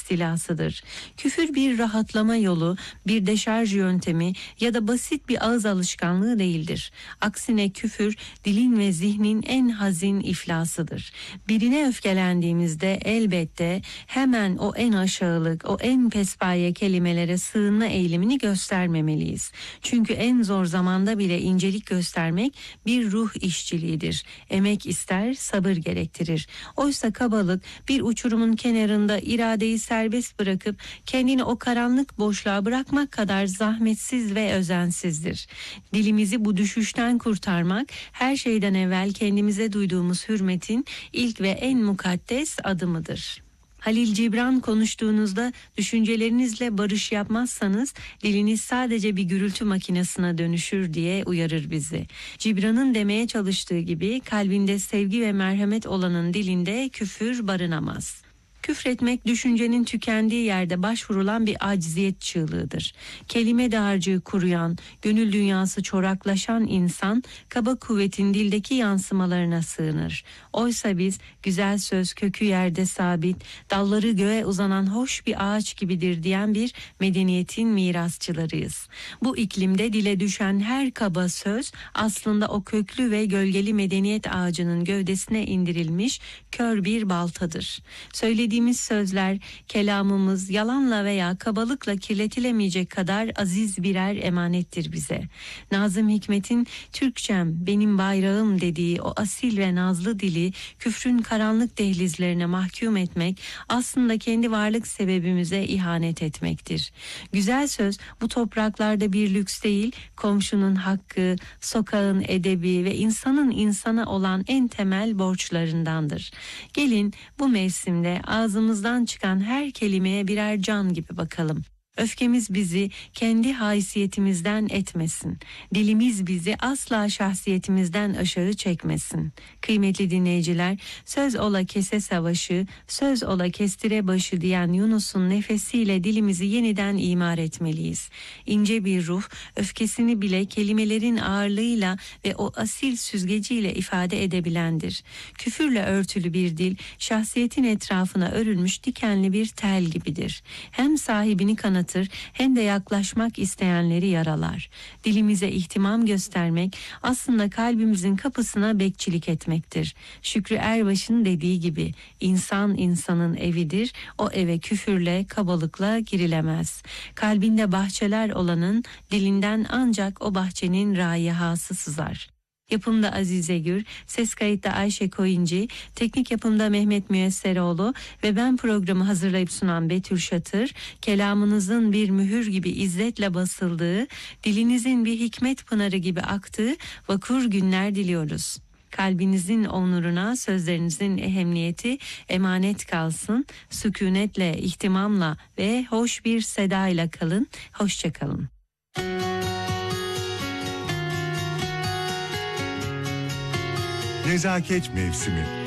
istilasıdır. Küfür bir rahatlama yolu, bir deşarj yöntemi ya da basit bir ağız alışkanlığı değildir. Aksine küfür dilin ve zihnin en hazin iflasıdır. Birine öfkelendiğimizde elbette hemen o en aşağılık, o en pespaye kelimelere sığınma eğilimini göstermemeliyiz. Çünkü en zor zamanda bile incelik göstermek bir ruh işçiliğidir. Emek ister, sabır gerektirir. Oysa kabalık bir uçurumun kenarında iradeyi serbest bırakıp kendini o karanlık boşluğa bırakmak kadar zahmetsiz ve özensizdir. Dilimizi bu düşüşten kurtarmak her şeyden evvel kendimize duyduğumuz hürmetin ilk ve en mukaddes adımıdır. Halil Cibran konuştuğunuzda düşüncelerinizle barış yapmazsanız diliniz sadece bir gürültü makinesine dönüşür diye uyarır bizi. Cibran'ın demeye çalıştığı gibi kalbinde sevgi ve merhamet olanın dilinde küfür barınamaz. Küfretmek düşüncenin tükendiği yerde başvurulan bir acziyet çığlığıdır. Kelime dağarcığı kuruyan, gönül dünyası çoraklaşan insan kaba kuvvetin dildeki yansımalarına sığınır. Oysa biz güzel söz kökü yerde sabit, dalları göğe uzanan hoş bir ağaç gibidir diyen bir medeniyetin mirasçılarıyız. Bu iklimde dile düşen her kaba söz aslında o köklü ve gölgeli medeniyet ağacının gövdesine indirilmiş kör bir baltadır. Söylediğimiz sözler, kelamımız yalanla veya kabalıkla kirletilemeyecek kadar aziz birer emanettir bize. Nazım Hikmet'in Türkçem benim bayrağım dediği o asil ve nazlı dili küfrün karanlık dehlizlerine mahkum etmek aslında kendi varlık sebebimize ihanet etmektir. Güzel söz bu topraklarda bir lüks değil, komşunun hakkı, sokağın edebi ve insanın insana olan en temel borçlarındandır. Gelin bu mevsimde ağzımızdan çıkan her kelimeye birer can gibi bakalım. Öfkemiz bizi kendi haysiyetimizden etmesin. Dilimiz bizi asla şahsiyetimizden aşağı çekmesin. Kıymetli dinleyiciler, söz ola kese savaşı, söz ola kestire başı diyen Yunus'un nefesiyle dilimizi yeniden imar etmeliyiz. İnce bir ruh, öfkesini bile kelimelerin ağırlığıyla ve o asil süzgeciyle ifade edebilendir. Küfürle örtülü bir dil, şahsiyetin etrafına örülmüş dikenli bir tel gibidir. Hem sahibini kanatır, hem de yaklaşmak isteyenleri yaralar. Dilimize ihtimam göstermek aslında kalbimizin kapısına bekçilik etmektir. Şükrü Erbaş'ın dediği gibi insan insanın evidir, o eve küfürle, kabalıkla girilemez. Kalbinde bahçeler olanın dilinden ancak o bahçenin raihası sızar. Yapımda Azize Gür, ses kayıtta Ayşe Koyuncu, teknik yapımda Mehmet Müyesseroğlu ve ben programı hazırlayıp sunan Betül Şatır, kelamınızın bir mühür gibi izzetle basıldığı, dilinizin bir hikmet pınarı gibi aktığı vakur günler diliyoruz. Kalbinizin onuruna sözlerinizin ehemmiyeti emanet kalsın, sükunetle, ihtimamla ve hoş bir sedayla kalın, hoşça kalın. Nezaket mevsimi.